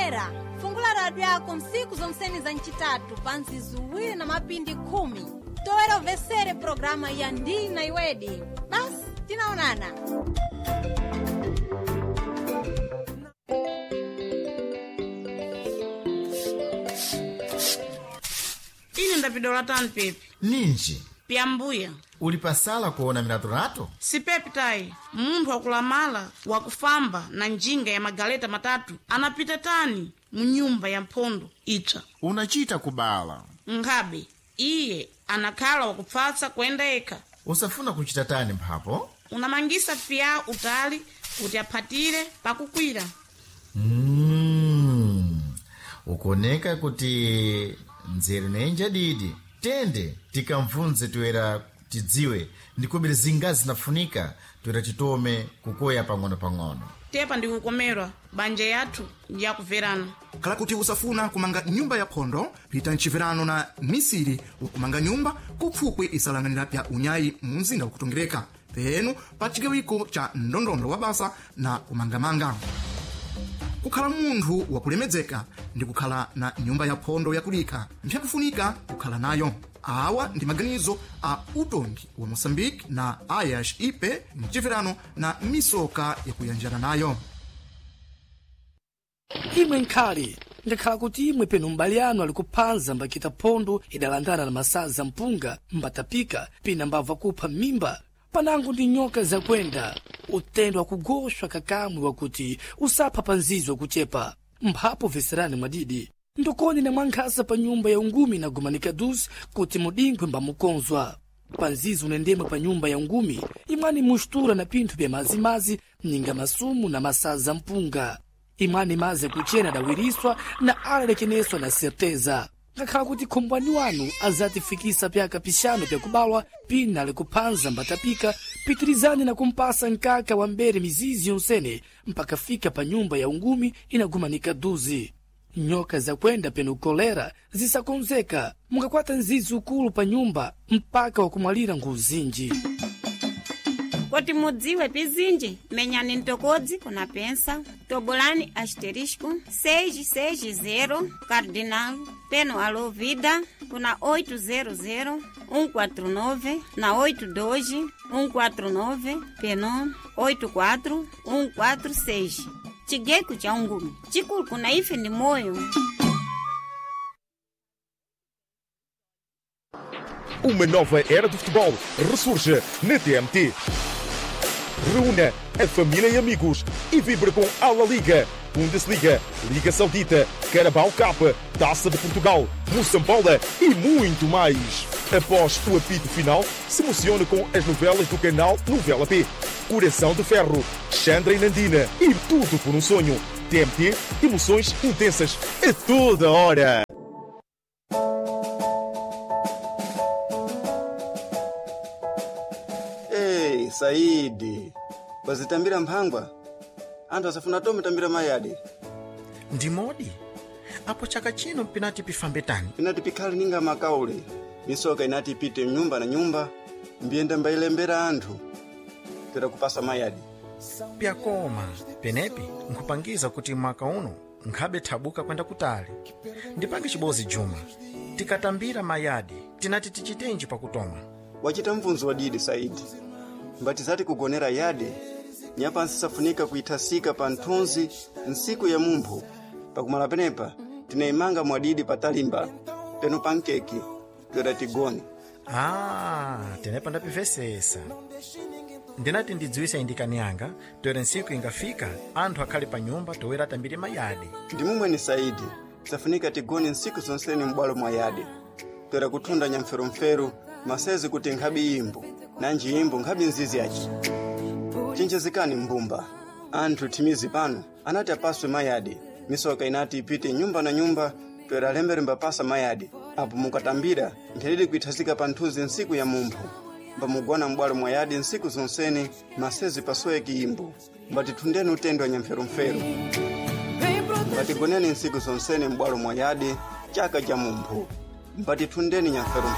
Omvera, fungula radio yako msiku zonseni za nchitatu pansi zuwiri na mapindi 10. Toera uvesere programa ya Ndi na Iwedi. Bas, tinaonana. Ini ndapidola tani Pepe. Ninji. Piambuya. Ulipasala kuona minatorato? Si Pepe tai. Munthu wakulamala, wakufamba na njinga ya magaleta matatu. Anapita tani munyumba ya mpondo ita. Unachita kubala. Ngabe, iye anakhala wakupfatsa kwenda eka. Usafuna kuchita tani mphapo? Unamangisa pia utali kuti aphatire pakukwira. Ukoneka kuti nzeri nenja didi. Tende tikamvunze tuera tidziwe ndikubiri zingazi nafunika tuera titome kukoya pang'ono. Tepa ndikukomerwa banja yathu yakuverana. Kala kuti usafuna kumanga nyumba ya phondo, pita nchiverano na misiri wakumanga nyumba kupfukwe isalanganira pya unyayi munzinda wakutongereka. Penu pa chigawiko cha ndondondo wa basa na kumangamanga. Kukhala munthu wakulemedzeka ndi kukhala na nyumba ya phondo yakulika mpyakufunika kukhala nayo. Awa ndi maganizo a utongi wa Mozambique na Ayash Ipe mchiverano na misoka yakuyanjana nayo. Imwe nkhali ndakhala kuti imwe penu mbaliano alikuphanza mbakita phondo idalandana na masaza mpunga mbatapika pina mbava kupha mimba. Panango ndi nyoka zakwenda utendo wakugoshwa kakamwe wakuti usapha panzizo kuchepa mphapo veserani mwadidi ndokoni na mwankhasa pa nyumba ya ungumi na gumanika duzi kuti mudingwe mbamukonzwa panzizo unendemwe pa nyumba ya ungumi imwani mushtura na pinthu bya mazimazi mninga masumu na masaza mpunga imwani maze kuchena dawiriswa na alelekeneswa na certeza ngakhala kuti khombwani wanu azatifikisa pyaka pishano pya kubalwa pina alikuphanza mbatapika pitirizani na kumpasa nkaka wa mbere mizizi yonsene mpaka fika pa nyumba ya ungumi inagumanika duzi. Nyoka za kwenda penu kolera zisakonzeka mungakwata nzizi ukulu pa nyumba mpaka wakumwalira nguzinji. Koti mudziwe pizinji, menyani ntokodzi kuna pensa, tobolani asterisco 660 cardinal, peno alo vida kuna 800 149 na 82 149 peno 84 146. Chigeko cha ungumi, chikulu kuna ife ni moyo. Uma nova era do futebol ressurge na TMT. Reúna a família e amigos e vibre com a La Liga, Bundesliga, Liga Saudita, Carabao Cup, Taça de Portugal, Moçambola e muito mais. Após o apito final, se emocione com as novelas do canal Novela P, Coração de Ferro, Xandra e Nandina e tudo por um sonho. TMT, emoções intensas a toda hora. Hey, Saidi. Wazitambira mphangwa? Anthu asafuna tome tambira mayadi. Ndimodi? Apo chaka chino pinati pifambe tani? Pinati pikhali ninga makaule. Misoka inati ipite nyumba na nyumba. Mbienda mbailembera anthu. Pira kupasa mayadi. Pyakoma, penepi nkupangiza kuti mwaka uno nkhabe thabuka kwenda kutali. Ndipange chibozi Juma. Tikatambira mayadi, tinati tichitenji pakutoma. Wachita mvunzo wa didi Saidi. Mbatizati kugonera yade. Nyapa nsisafunika kuitasika pa nthunzi nsiku ya mumphu. Pakumala penepa, tinaimanga mwadidi patalimba. Peno pankeki, tuweda tigoni. Tenepa ndapivesesa. Ndinati ndidziwisa indikani yanga, tuweda nsiku ingafika, anthu akhali pa nyumba towera tambiri mayadi. Ndimumwe ni Saidi, safunika tigoni nsiku zonseni mbwalo mwa yade. Tuweda kutunda nyamferumferu, masezi kuti nkhabi imbu, nanji imbu nkhabi nzizi yachi. Chinchezikani mbumba, anthu timizi pano, anati apaswe mayadi. Misoka inati ipite nyumba na nyumba, tuweda lembere mbapasa mayadi. Apo mukatambira, nthelidi kuitasika pa nthunzi nsiku ya mumphu. Mbamugwana mbwalo mwa yadi nsiku zonseni, masezi pasoye kiimbu. Mbatitundeni utendo wa nyamferumferu. Mbatigoneni nsiku zonseni mbwalo mwa yadi, chaka cha mumphu. Mbatitundeni nyamferumferu.